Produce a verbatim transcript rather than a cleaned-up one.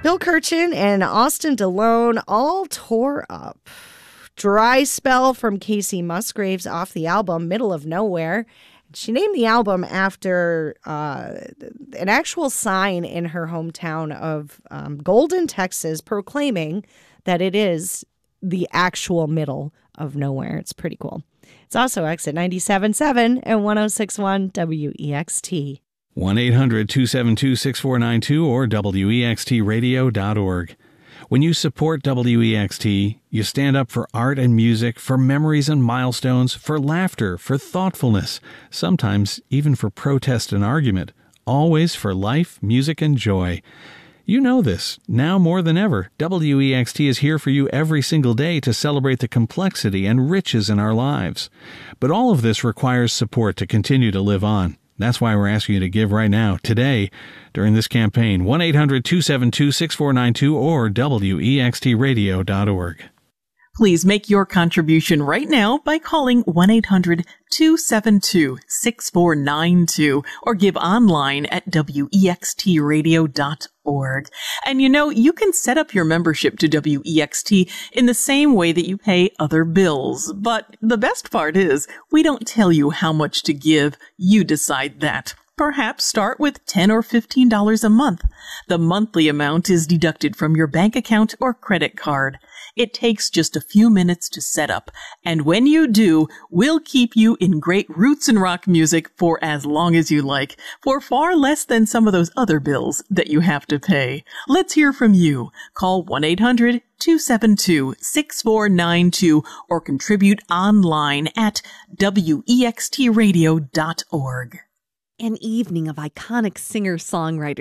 Bill Kirchen and Austin DeLone all tore up. Dry Spell from Casey Musgraves off the album Middle of Nowhere. She named the album after uh, an actual sign in her hometown of um, Golden, Texas, proclaiming that it is the actual middle of nowhere. It's pretty cool. It's also Exit ninety-seven point seven and one oh six point one W E X T. one eight hundred two seven two six four nine two or W E X T radio dot org. When you support W E X T, you stand up for art and music, for memories and milestones, for laughter, for thoughtfulness, sometimes even for protest and argument, always for life, music, and joy. You know this. Now more than ever, W E X T is here for you every single day to celebrate the complexity and riches in our lives. But all of this requires support to continue to live on. That's why we're asking you to give right now, today, during this campaign, one eight hundred two seven two six four nine two or W E X T radio dot org. Please make your contribution right now by calling one eight hundred two seven two six four nine two or give online at W E X T radio dot org. And you know, you can set up your membership to W E X T in the same way that you pay other bills. But the best part is, we don't tell you how much to give. You decide that. Perhaps start with ten dollars or fifteen dollars a month. The monthly amount is deducted from your bank account or credit card. It takes just a few minutes to set up, and when you do, we'll keep you in great roots and rock music for as long as you like, for far less than some of those other bills that you have to pay. Let's hear from you. Call one eight hundred two seven two six four nine two or contribute online at W E X T radio dot org. An evening of iconic singer-songwriters